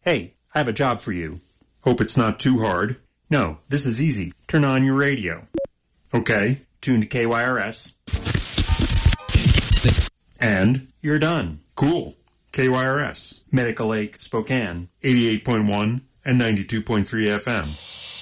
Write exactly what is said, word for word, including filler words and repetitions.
Hey, I have a job for you. Hope it's not too hard. No, this is easy. Turn on your radio. Okay, tune to K Y R S. And you're done. Cool. K Y R S, Medical Lake, Spokane, eighty-eight point one and ninety-two point three F M.